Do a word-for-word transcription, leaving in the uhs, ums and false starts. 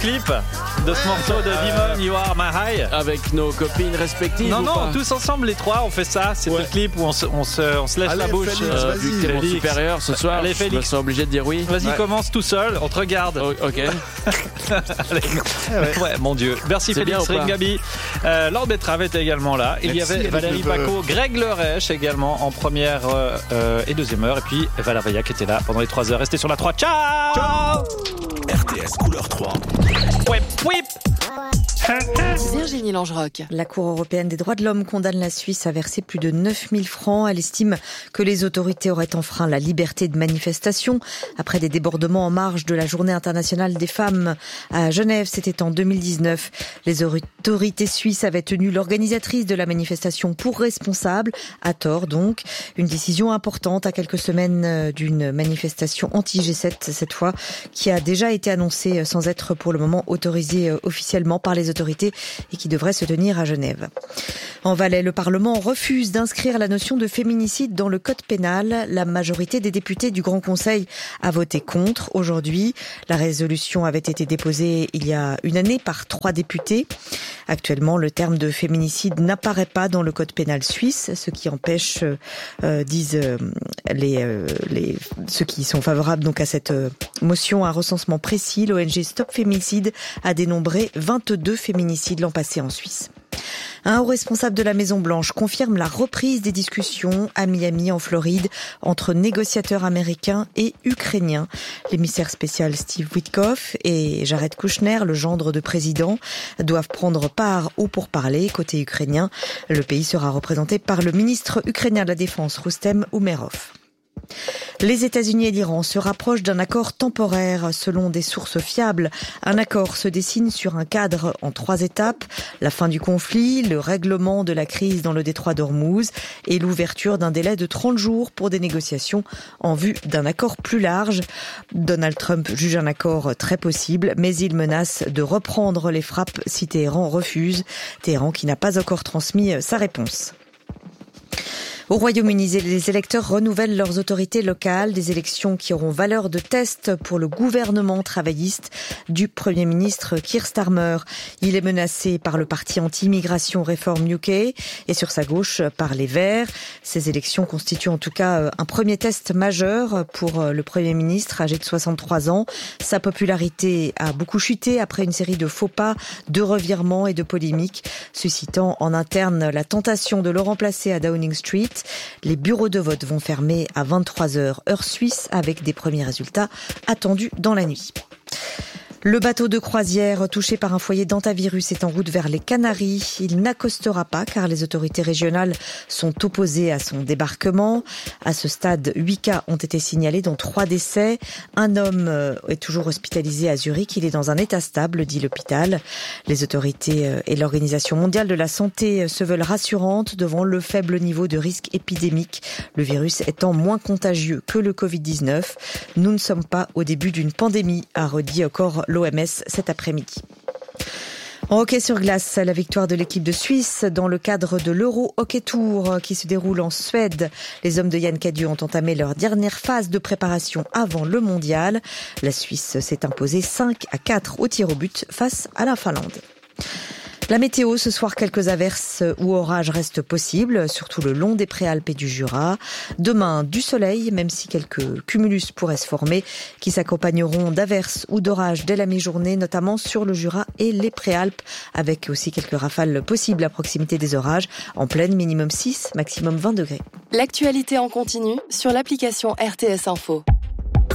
clip de ce morceau de Dimon, You Are My High. Avec nos copines respectives. Non, ou non, pas tous ensemble, les trois, on fait ça. C'est Ouais. le clip où on se, on se, on se lèche Allez, la bouche. Félix, Euh, vas-y. vu que t'es mon Félix. supérieur ce soir, Allez, je me Félix. sens obligé de dire oui. Vas-y, Ouais. commence tout seul, on te regarde. Oh, ok. Allez. Ouais, mon Dieu. Merci C'est bien Félix ou pas Ringabi. Euh, Laure Betrave était également là. Il y Merci, avait Eric Valérie Lefebvre. Paco, Greg Lerèche également en première euh, euh, et deuxième heure. Et puis Valérie Vailla qui était là pendant les trois heures. Restez sur la trois. Ciao. Ciao. R T S couleur trois. Whip, whip. Virginie Langeroc. La Cour européenne des droits de l'homme condamne la Suisse à verser plus de neuf mille francs. Elle estime que les autorités auraient enfreint la liberté de manifestation après des débordements en marge de la Journée internationale des femmes à Genève. C'était en deux mille dix-neuf. Les autorités suisses avaient tenu l'organisatrice de la manifestation pour responsable, à tort donc. Une décision importante à quelques semaines d'une manifestation anti-G sept, cette fois, qui a déjà été annoncée sans être pour le moment autorisée officiellement par les autorités et qui devrait se tenir à Genève. En Valais, le Parlement refuse d'inscrire la notion de féminicide dans le code pénal. La majorité des députés du Grand Conseil a voté contre aujourd'hui. La résolution avait été déposée il y a une année par trois députés. Actuellement, le terme de féminicide n'apparaît pas dans le code pénal suisse, ce qui empêche, euh, disent euh, les, euh, les ceux qui sont favorables donc à cette euh, motion, un recensement précis. L'O N G Stop Féminicide a dénombré vingt-deux féminicides l'an passé en Suisse. Un haut responsable de la Maison-Blanche confirme la reprise des discussions à Miami, en Floride, entre négociateurs américains et ukrainiens. L'émissaire spécial Steve Witkoff et Jared Kushner, le gendre de président, doivent prendre part aux pourparlers. Côté ukrainien, le pays sera représenté par le ministre ukrainien de la Défense, Rustem Umerov. Les États-Unis et l'Iran se rapprochent d'un accord temporaire. Selon des sources fiables, un accord se dessine sur un cadre en trois étapes. La fin du conflit, le règlement de la crise dans le détroit d'Ormuz et l'ouverture d'un délai de trente jours pour des négociations en vue d'un accord plus large. Donald Trump juge un accord très possible, mais il menace de reprendre les frappes si Téhéran refuse. Téhéran qui n'a pas encore transmis sa réponse. Au Royaume-Uni, les électeurs renouvellent leurs autorités locales, des élections qui auront valeur de test pour le gouvernement travailliste du Premier ministre Keir Starmer. Il est menacé par le parti anti-immigration Reform U K et sur sa gauche par les Verts. Ces élections constituent en tout cas un premier test majeur pour le Premier ministre âgé de soixante-trois ans. Sa popularité a beaucoup chuté après une série de faux pas, de revirements et de polémiques, suscitant en interne la tentation de le remplacer à Downing Street. Les bureaux de vote vont fermer à vingt-trois heures heure suisse avec des premiers résultats attendus dans la nuit. Le bateau de croisière touché par un foyer d'hantavirus est en route vers les Canaries. Il n'accostera pas car les autorités régionales sont opposées à son débarquement. À ce stade, huit cas ont été signalés, dont trois décès. Un homme est toujours hospitalisé à Zurich. Il est dans un état stable, dit l'hôpital. Les autorités et l'Organisation mondiale de la santé se veulent rassurantes devant le faible niveau de risque épidémique, le virus étant moins contagieux que le covid dix-neuf. Nous ne sommes pas au début d'une pandémie, a redit encore l'O M S cet après-midi. En hockey sur glace, la victoire de l'équipe de Suisse dans le cadre de l'Euro Hockey Tour qui se déroule en Suède. Les hommes de Yann Cadieux ont entamé leur dernière phase de préparation avant le mondial. La Suisse s'est imposée cinq à quatre au tir au but face à la Finlande. La météo, ce soir, quelques averses ou orages restent possibles, surtout le long des Préalpes et du Jura. Demain, du soleil, même si quelques cumulus pourraient se former, qui s'accompagneront d'averses ou d'orages dès la mi-journée, notamment sur le Jura et les Préalpes, avec aussi quelques rafales possibles à proximité des orages. En pleine, minimum six, maximum vingt degrés. L'actualité en continu sur l'application R T S Info.